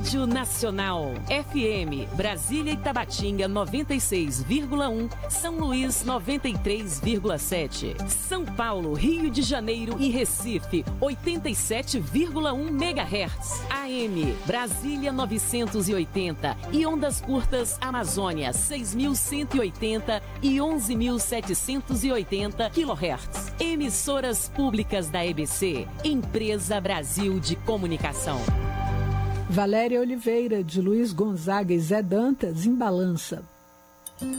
Rádio Nacional. FM, Brasília e Tabatinga 96,1, São Luís 93,7. São Paulo, Rio de Janeiro e Recife 87,1 MHz. AM, Brasília 980 e ondas curtas Amazônia 6.180 e 11.780 kHz. Emissoras públicas da EBC, Empresa Brasil de Comunicação. Valéria Oliveira, de Luiz Gonzaga e Zé Dantas, em Balança.